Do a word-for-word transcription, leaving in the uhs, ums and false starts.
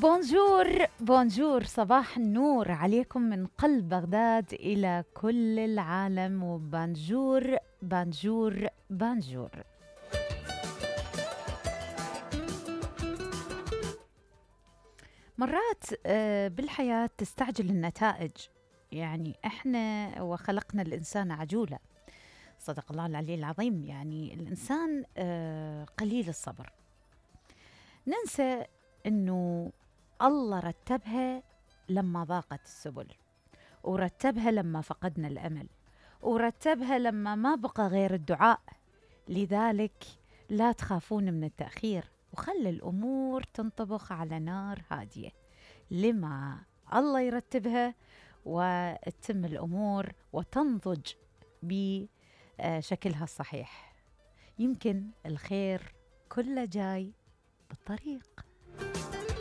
بونجور بونجور، صباح النور عليكم من قلب بغداد إلى كل العالم، وبانجور بانجور بانجور. مرات آه، بالحياة تستعجل النتائج، يعني إحنا وخلقنا الإنسان عجولة. صدق الله العلي العظيم. يعني الإنسان آه، قليل الصبر. ننسى أنه الله رتبها لما ضاقت السبل، ورتبها لما فقدنا الأمل، ورتبها لما ما بقى غير الدعاء. لذلك لا تخافون من التأخير، وخلي الأمور تنطبخ على نار هادية لما الله يرتبها، وتتم الأمور وتنضج بشكلها الصحيح. يمكن الخير كله جاي بالطريق.